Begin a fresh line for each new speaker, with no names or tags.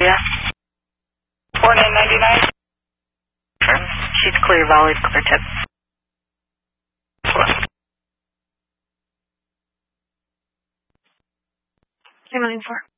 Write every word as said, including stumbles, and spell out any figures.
Yeah. four nine ninety-nine. She's clear, valid, clear tip. three nine four.